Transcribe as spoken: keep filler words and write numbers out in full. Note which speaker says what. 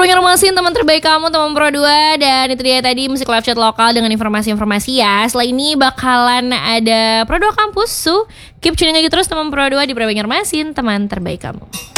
Speaker 1: Banjarmasin, teman terbaik kamu, teman Pro dua. Dan itu dia tadi musik live chat lokal dengan informasi-informasi ya. Setelah ini bakalan ada Pro dua Kampus. So, keep tuning aja terus teman Pro dua di Pro Banjarmasin, teman terbaik kamu.